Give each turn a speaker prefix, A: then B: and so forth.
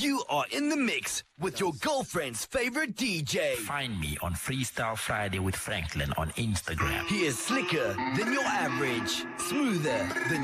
A: You are in the mix with your girlfriend's favorite DJ.
B: Find me on Freestyle Friday with Franklin on Instagram.
A: He is slicker than your average, smoother than